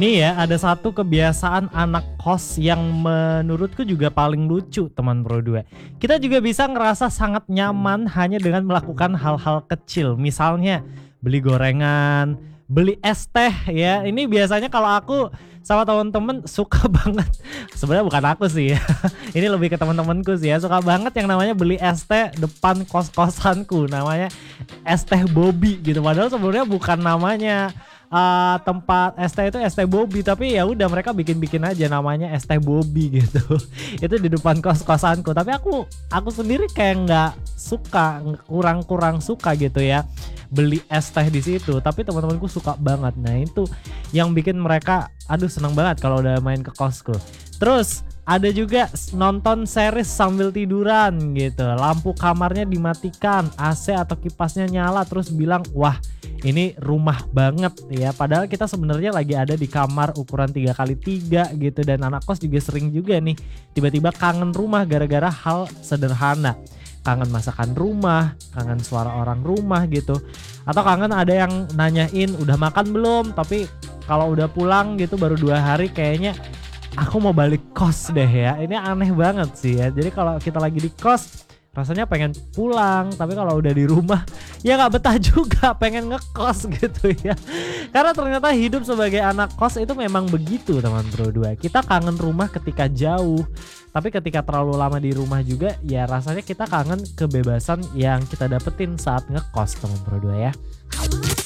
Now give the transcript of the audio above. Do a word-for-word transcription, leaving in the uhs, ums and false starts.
Nih ya, ada satu kebiasaan anak kos yang menurutku juga paling lucu teman Pro dua. Kita juga bisa ngerasa sangat nyaman hanya dengan melakukan hal-hal kecil. Misalnya beli gorengan, beli es teh ya. Ini biasanya kalau aku sama teman-teman suka banget. Sebenarnya bukan aku sih ya. Ini lebih ke teman-temanku sih ya. Suka banget yang namanya beli es teh depan kos-kosanku. Namanya es teh Bobby gitu. Padahal sebenarnya bukan namanya uh, tempat es teh itu es teh Bobby, tapi ya udah mereka bikin-bikin aja namanya es teh Bobby gitu. Itu di depan kos-kosanku. Tapi aku aku sendiri kayak nggak suka, kurang-kurang suka gitu ya beli es teh di situ. Tapi teman-temanku suka banget. Nah itu yang bikin mereka, aduh seneng banget kalau udah main ke kosku. Terus ada juga nonton series sambil tiduran gitu. Lampu kamarnya dimatikan, A C atau kipasnya nyala, terus bilang wah ini rumah banget ya. Padahal kita sebenarnya lagi ada di kamar ukuran tiga kali tiga gitu. Dan anak kos juga sering juga nih tiba-tiba kangen rumah gara-gara hal sederhana. Kangen masakan rumah, kangen suara orang rumah gitu. Atau kangen ada yang nanyain udah makan belum, tapi kalau udah pulang gitu baru dua hari kayaknya aku mau balik kos deh ya. Ini aneh banget sih ya. Jadi kalau kita lagi di kos rasanya pengen pulang, tapi kalau udah di rumah ya nggak betah juga, pengen ngekos gitu ya. Karena ternyata hidup sebagai anak kos itu memang begitu teman Pro dua. Kita kangen rumah ketika jauh, tapi ketika terlalu lama di rumah juga ya rasanya kita kangen kebebasan yang kita dapetin saat ngekos teman Pro dua ya.